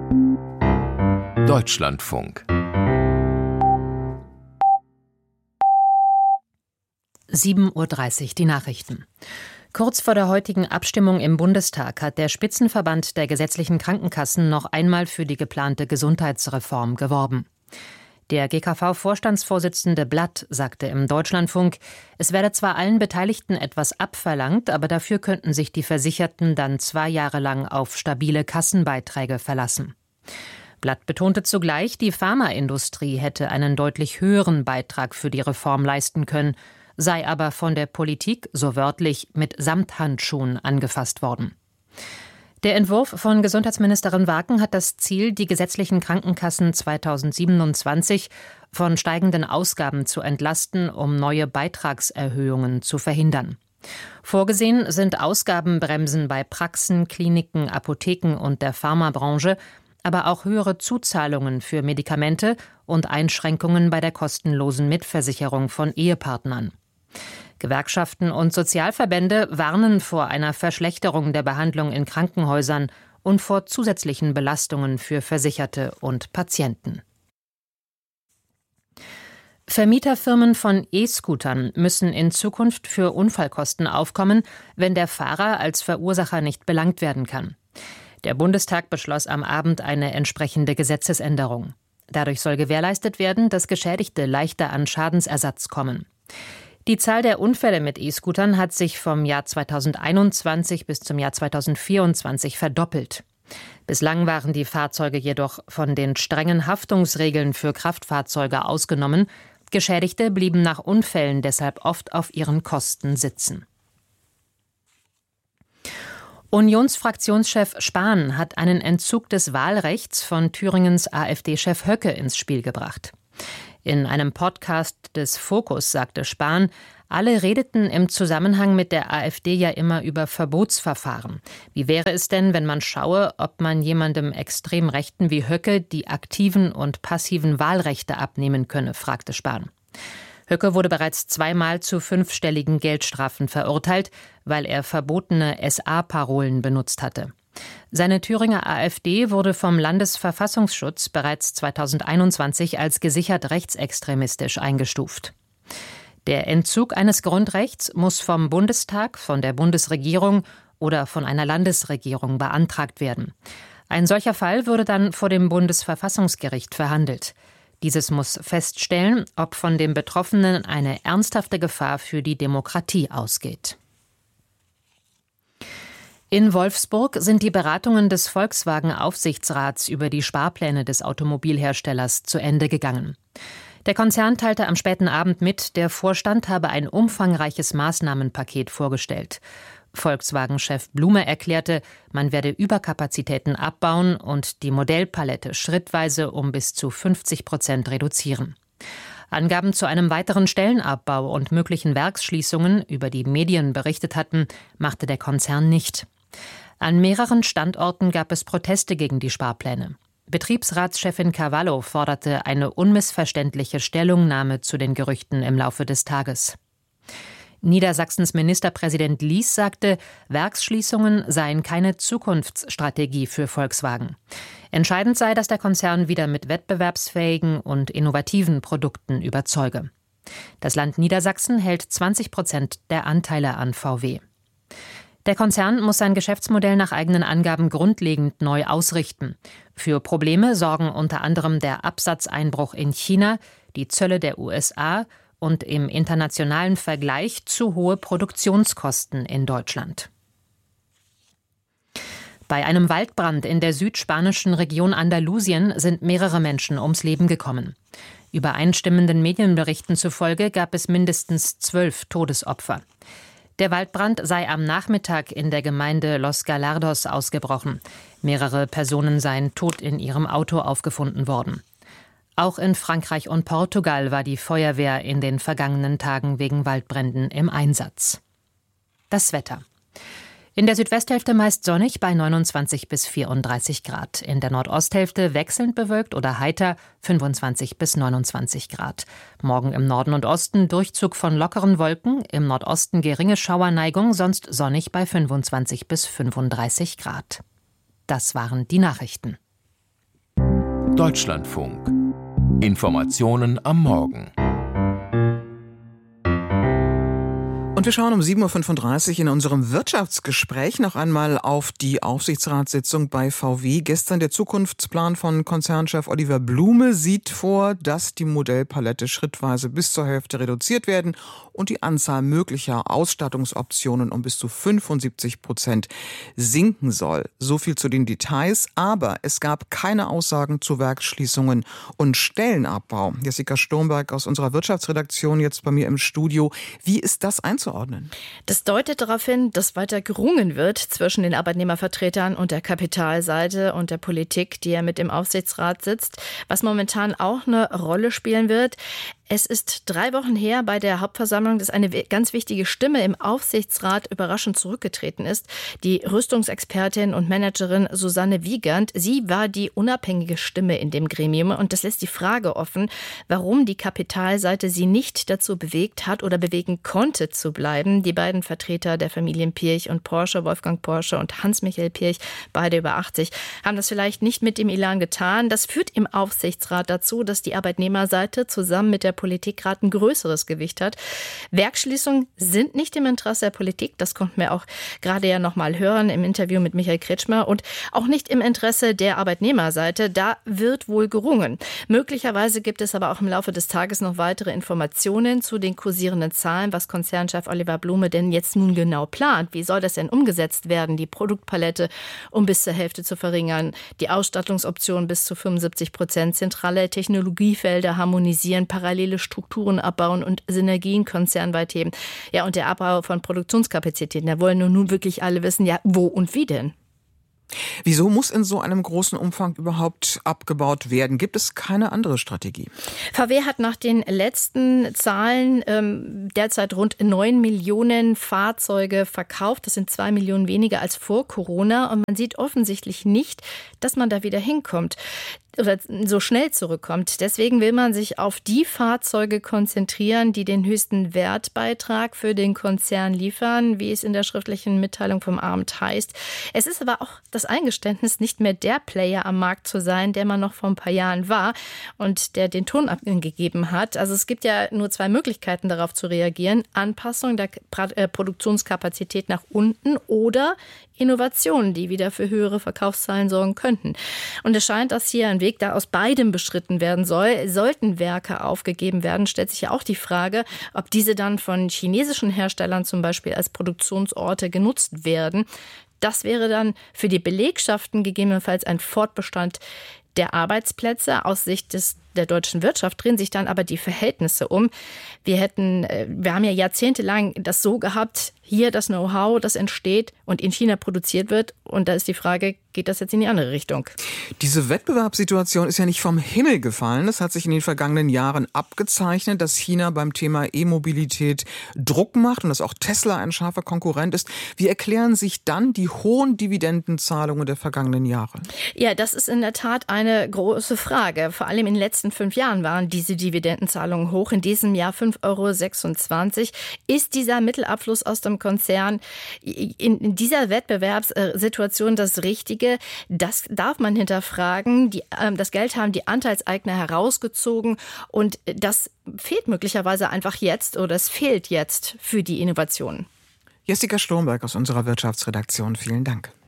Deutschlandfunk 7:30 Uhr, die Nachrichten. Kurz vor der heutigen Abstimmung im Bundestag hat der Spitzenverband der gesetzlichen Krankenkassen noch einmal für die geplante Gesundheitsreform geworben. Der GKV-Vorstandsvorsitzende Blatt sagte im Deutschlandfunk, es werde zwar allen Beteiligten etwas abverlangt, aber dafür könnten sich die Versicherten dann 2 Jahre lang auf stabile Kassenbeiträge verlassen. Blatt betonte zugleich, die Pharmaindustrie hätte einen deutlich höheren Beitrag für die Reform leisten können, sei aber von der Politik, so wörtlich, mit Samthandschuhen angefasst worden. Der Entwurf von Gesundheitsministerin Waken hat das Ziel, die gesetzlichen Krankenkassen 2027 von steigenden Ausgaben zu entlasten, um neue Beitragserhöhungen zu verhindern. Vorgesehen sind Ausgabenbremsen bei Praxen, Kliniken, Apotheken und der Pharmabranche, aber auch höhere Zuzahlungen für Medikamente und Einschränkungen bei der kostenlosen Mitversicherung von Ehepartnern. Gewerkschaften und Sozialverbände warnen vor einer Verschlechterung der Behandlung in Krankenhäusern und vor zusätzlichen Belastungen für Versicherte und Patienten. Vermieterfirmen von E-Scootern müssen in Zukunft für Unfallkosten aufkommen, wenn der Fahrer als Verursacher nicht belangt werden kann. Der Bundestag beschloss am Abend eine entsprechende Gesetzesänderung. Dadurch soll gewährleistet werden, dass Geschädigte leichter an Schadensersatz kommen. Die Zahl der Unfälle mit E-Scootern hat sich vom Jahr 2021 bis zum Jahr 2024 verdoppelt. Bislang waren die Fahrzeuge jedoch von den strengen Haftungsregeln für Kraftfahrzeuge ausgenommen. Geschädigte blieben nach Unfällen deshalb oft auf ihren Kosten sitzen. Unionsfraktionschef Spahn hat einen Entzug des Wahlrechts von Thüringens AfD-Chef Höcke ins Spiel gebracht. In einem Podcast des Fokus sagte Spahn, alle redeten im Zusammenhang mit der AfD ja immer über Verbotsverfahren. Wie wäre es denn, wenn man schaue, ob man jemandem extrem Rechten wie Höcke die aktiven und passiven Wahlrechte abnehmen könne, fragte Spahn. Höcke wurde bereits 2-mal zu 5-stelligen Geldstrafen verurteilt, weil er verbotene SA-Parolen benutzt hatte. Seine Thüringer AfD wurde vom Landesverfassungsschutz bereits 2021 als gesichert rechtsextremistisch eingestuft. Der Entzug eines Grundrechts muss vom Bundestag, von der Bundesregierung oder von einer Landesregierung beantragt werden. Ein solcher Fall würde dann vor dem Bundesverfassungsgericht verhandelt. Dieses muss feststellen, ob von dem Betroffenen eine ernsthafte Gefahr für die Demokratie ausgeht. In Wolfsburg sind die Beratungen des Volkswagen-Aufsichtsrats über die Sparpläne des Automobilherstellers zu Ende gegangen. Der Konzern teilte am späten Abend mit, der Vorstand habe ein umfangreiches Maßnahmenpaket vorgestellt. Volkswagen-Chef Blume erklärte, man werde Überkapazitäten abbauen und die Modellpalette schrittweise um bis zu 50% reduzieren. Angaben zu einem weiteren Stellenabbau und möglichen Werksschließungen, über die Medien berichtet hatten, machte der Konzern nicht. An mehreren Standorten gab es Proteste gegen die Sparpläne. Betriebsratschefin Cavallo forderte eine unmissverständliche Stellungnahme zu den Gerüchten im Laufe des Tages. Niedersachsens Ministerpräsident Lies sagte, Werksschließungen seien keine Zukunftsstrategie für Volkswagen. Entscheidend sei, dass der Konzern wieder mit wettbewerbsfähigen und innovativen Produkten überzeuge. Das Land Niedersachsen hält 20% der Anteile an VW. Der Konzern muss sein Geschäftsmodell nach eigenen Angaben grundlegend neu ausrichten. Für Probleme sorgen unter anderem der Absatzeinbruch in China, die Zölle der USA und im internationalen Vergleich zu hohe Produktionskosten in Deutschland. Bei einem Waldbrand in der südspanischen Region Andalusien sind mehrere Menschen ums Leben gekommen. Übereinstimmenden Medienberichten zufolge gab es mindestens 12 Todesopfer. Der Waldbrand sei am Nachmittag in der Gemeinde Los Gallardos ausgebrochen. Mehrere Personen seien tot in ihrem Auto aufgefunden worden. Auch in Frankreich und Portugal war die Feuerwehr in den vergangenen Tagen wegen Waldbränden im Einsatz. Das Wetter. In der Südwesthälfte meist sonnig bei 29 bis 34 Grad. In der Nordosthälfte wechselnd bewölkt oder heiter 25 bis 29 Grad. Morgen im Norden und Osten Durchzug von lockeren Wolken, im Nordosten geringe Schauerneigung, sonst sonnig bei 25 bis 35 Grad. Das waren die Nachrichten. Deutschlandfunk. Informationen am Morgen. Und wir schauen um 7.35 Uhr in unserem Wirtschaftsgespräch noch einmal auf die Aufsichtsratssitzung bei VW. Gestern der Zukunftsplan von Konzernchef Oliver Blume sieht vor, dass die Modellpalette schrittweise bis zur Hälfte reduziert werden und die Anzahl möglicher Ausstattungsoptionen um bis zu 75% sinken soll. So viel zu den Details, aber es gab keine Aussagen zu Werksschließungen und Stellenabbau. Jessica Sturmberg aus unserer Wirtschaftsredaktion jetzt bei mir im Studio. Wie ist das einzuordnen? Das deutet darauf hin, dass weiter gerungen wird zwischen den Arbeitnehmervertretern und der Kapitalseite und der Politik, die ja mit im Aufsichtsrat sitzt. Was momentan auch eine Rolle spielen wird: Es ist 3 Wochen her bei der Hauptversammlung, dass eine ganz wichtige Stimme im Aufsichtsrat überraschend zurückgetreten ist. Die Rüstungsexpertin und Managerin Susanne Wiegand. Sie war die unabhängige Stimme in dem Gremium. Und das lässt die Frage offen, warum die Kapitalseite sie nicht dazu bewegt hat oder bewegen konnte zu bleiben. Die beiden Vertreter der Familien Pirch und Porsche, Wolfgang Porsche und Hans-Michael Pirch, beide über 80, haben das vielleicht nicht mit dem Elan getan. Das führt im Aufsichtsrat dazu, dass die Arbeitnehmerseite zusammen mit der Politik gerade ein größeres Gewicht hat. Werksschließungen sind nicht im Interesse der Politik, das konnten wir auch gerade ja nochmal hören im Interview mit Michael Kretschmer, und auch nicht im Interesse der Arbeitnehmerseite. Da wird wohl gerungen. Möglicherweise gibt es aber auch im Laufe des Tages noch weitere Informationen zu den kursierenden Zahlen, was Konzernchef Oliver Blume denn jetzt nun genau plant. Wie soll das denn umgesetzt werden, die Produktpalette um bis zur Hälfte zu verringern, die Ausstattungsoption bis zu 75%, zentrale Technologiefelder harmonisieren, parallele Strukturen abbauen und Synergien konzernweit heben. Ja, und der Abbau von Produktionskapazitäten. Da wollen nun wirklich alle wissen, ja, wo und wie denn? Wieso muss in so einem großen Umfang überhaupt abgebaut werden? Gibt es keine andere Strategie? VW hat nach den letzten Zahlen derzeit rund 9 Millionen Fahrzeuge verkauft. Das sind 2 Millionen weniger als vor Corona. Und man sieht offensichtlich nicht, dass man da wieder hinkommt oder so schnell zurückkommt. Deswegen will man sich auf die Fahrzeuge konzentrieren, die den höchsten Wertbeitrag für den Konzern liefern, wie es in der schriftlichen Mitteilung vom Amt heißt. Es ist aber auch das Eingeständnis, nicht mehr der Player am Markt zu sein, der man noch vor ein paar Jahren war und der den Ton abgegeben hat. Also es gibt ja nur 2 Möglichkeiten, darauf zu reagieren: Anpassung der Produktionskapazität nach unten oder Innovationen, die wieder für höhere Verkaufszahlen sorgen könnten. Und es scheint, dass hier ein Weg da aus beidem beschritten werden soll. Sollten Werke aufgegeben werden, stellt sich ja auch die Frage, ob diese dann von chinesischen Herstellern zum Beispiel als Produktionsorte genutzt werden. Das wäre dann für die Belegschaften gegebenenfalls ein Fortbestand der Arbeitsplätze. Aus Sicht der deutschen Wirtschaft drehen sich dann aber die Verhältnisse um. Wir haben ja jahrzehntelang das so gehabt, hier das Know-how, das entsteht und in China produziert wird. Und da ist die Frage, geht das jetzt in die andere Richtung? Diese Wettbewerbssituation ist ja nicht vom Himmel gefallen. Es hat sich in den vergangenen Jahren abgezeichnet, dass China beim Thema E-Mobilität Druck macht und dass auch Tesla ein scharfer Konkurrent ist. Wie erklären sich dann die hohen Dividendenzahlungen der vergangenen Jahre? Ja, das ist in der Tat eine große Frage. Vor allem in den letzten 5 Jahren waren diese Dividendenzahlungen hoch. In diesem Jahr 5,26 €. Ist dieser Mittelabfluss aus dem Konzern in dieser Wettbewerbssituation das Richtige? Das darf man hinterfragen. Das Geld haben die Anteilseigner herausgezogen und das fehlt möglicherweise einfach jetzt oder es fehlt jetzt für die Innovationen. Jessica Sturmberg aus unserer Wirtschaftsredaktion, vielen Dank.